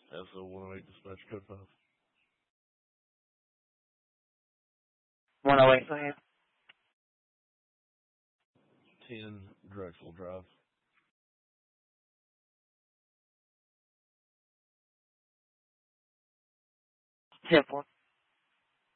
SO-108 dispatch code 5. 108, man. 10 Drexel Drive. 10-4.